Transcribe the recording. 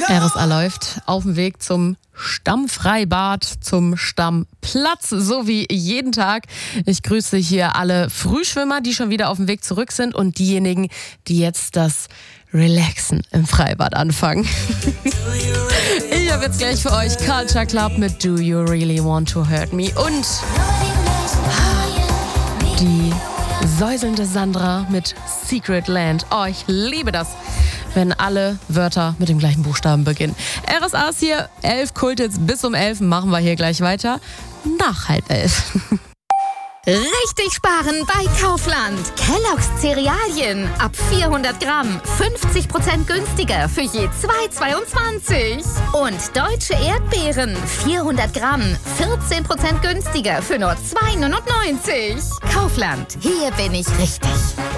RSA läuft auf dem Weg zum Stammfreibad, zum Stammplatz, so wie jeden Tag. Ich grüße hier alle Frühschwimmer, die schon wieder auf dem Weg zurück sind und diejenigen, die jetzt das Relaxen im Freibad anfangen. Ich habe jetzt gleich für euch Culture Club mit Do You Really Want to Hurt Me und die säuselnde Sandra mit Secret Land. Oh, ich liebe das, wenn alle Wörter mit dem gleichen Buchstaben beginnen. RSA ist hier, 11 Kultits bis um 11 machen wir hier gleich weiter. Nach 10:30. Richtig sparen bei Kaufland. Kellogg's Cerealien ab 400 Gramm 50% günstiger für je 2,22. Und deutsche Erdbeeren 400 Gramm 14% günstiger für nur 2,99. Kaufland, hier bin ich richtig.